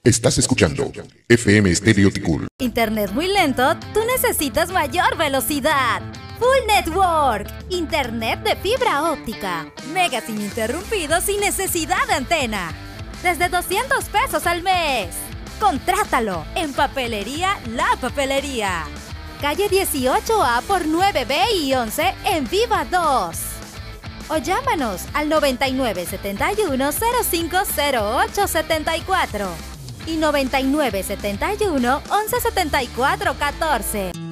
Estás escuchando FM Stereo Ticul. Internet muy lento, tú necesitas mayor velocidad. Full Network, internet de fibra óptica, megas ininterrumpidos sin necesidad de antena. Desde 200 pesos al mes. Contrátalo en Papelería La Papelería. Calle 18A por 9B y 11 en Viva 2. O llámanos al 9971-050874 y 9971-117414.